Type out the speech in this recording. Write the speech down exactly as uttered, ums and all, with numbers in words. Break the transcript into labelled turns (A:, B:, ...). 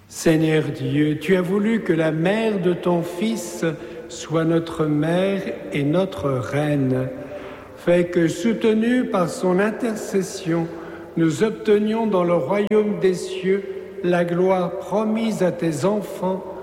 A: Seigneur Dieu, tu as voulu que la mère de ton Fils soit notre mère et notre reine. Fais que, soutenus par son intercession, nous obtenions dans le royaume des cieux la gloire promise à tes enfants